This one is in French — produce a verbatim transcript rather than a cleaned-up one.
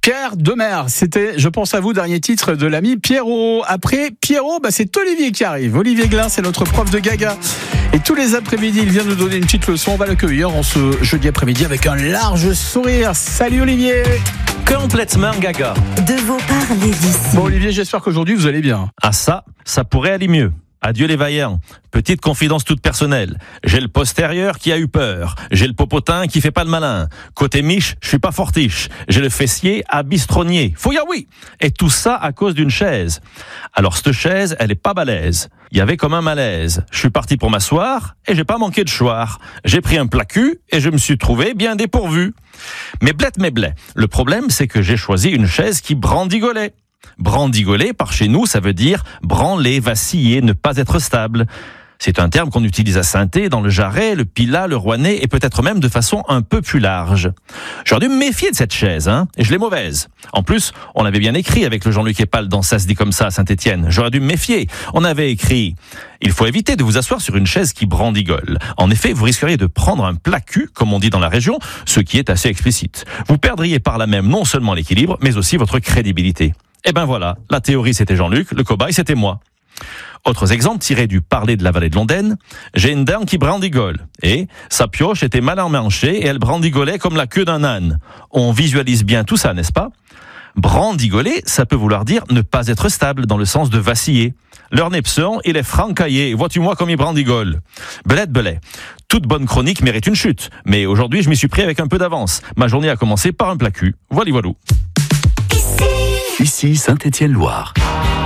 Pierre Demers, c'était Je pense à vous, dernier titre de l'ami Pierrot. Après Pierrot, bah c'est Olivier qui arrive. Olivier Glin, c'est notre prof de gaga. Et tous les après-midi, il vient nous donner une petite leçon. On va l'accueillir en ce jeudi après-midi avec un large sourire. Salut Olivier. Complètement gaga. De vos parler d'ici. Bon Olivier, j'espère qu'aujourd'hui vous allez bien. Ah ça, ça pourrait aller mieux. Adieu les vaillants. Petite confidence toute personnelle. J'ai le postérieur qui a eu peur. J'ai le popotin qui fait pas le malin. Côté miche, je suis pas fortiche. J'ai le fessier à bistronnier. Fouille ah oui. Et tout ça à cause d'une chaise. Alors cette chaise, elle est pas balèze. Il y avait comme un malaise. Je suis parti pour m'asseoir et j'ai pas manqué de choir. J'ai pris un plat cul et je me suis trouvé bien dépourvu. Mais blette mais blé. Le problème, c'est que j'ai choisi une chaise qui brandigolait. Brandigoler, par chez nous, ça veut dire branler, vaciller, ne pas être stable. C'est un terme qu'on utilise à Sainté, dans le Jarret, le Pilat, le Rouennais, et peut-être même de façon un peu plus large. J'aurais dû me méfier de cette chaise, hein, et je l'ai mauvaise. En plus, on l'avait bien écrit avec le Jean-Luc Epal dans Ça se dit comme ça à Saint-Étienne. J'aurais dû me méfier. On avait écrit « Il faut éviter de vous asseoir sur une chaise qui brandigole. En effet, vous risqueriez de prendre un plat cul, comme on dit dans la région, ce qui est assez explicite. Vous perdriez par là même non seulement l'équilibre, mais aussi votre crédibilité. » Eh ben voilà, la théorie c'était Jean-Luc, le cobaye c'était moi. Autres exemples tirés du Parler de la vallée de l'Ondaine. J'ai une dame qui brandigole. Et sa pioche était mal emmanchée et elle brandigolait comme la queue d'un âne. On visualise bien tout ça, n'est-ce pas? Brandigoler, ça peut vouloir dire ne pas être stable, dans le sens de vaciller. Leur népson, il est francaillé. Vois-tu moi comme il brandigole? Belette belette. Toute bonne chronique mérite une chute. Mais aujourd'hui, je m'y suis pris avec un peu d'avance. Ma journée a commencé par un plat cul. Voilà, voilà. Ici Saint-Étienne-Loire.